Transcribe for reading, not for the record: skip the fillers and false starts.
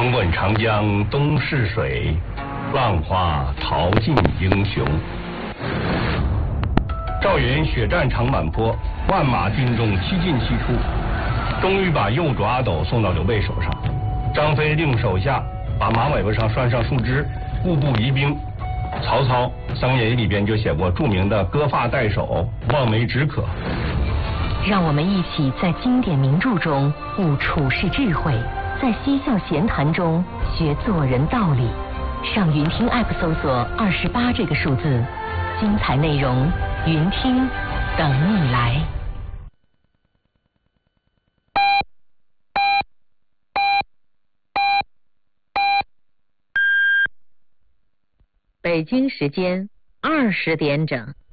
横滚长江东逝水，浪花淘尽英雄。赵云血战长坂坡，万马军中七进七出，终于把右主阿斗送到刘备手上。张飞令手下把马尾巴上拴上树枝，固步疑兵。曹操《三国演义》里边就写过著名的割发代首，望梅止渴。 让我们一起在经典名著中悟处世智慧，在嬉笑闲谈中学做人道理。上云听 App 搜索28这个数字，精彩内容云听等你来。北京时间20点整。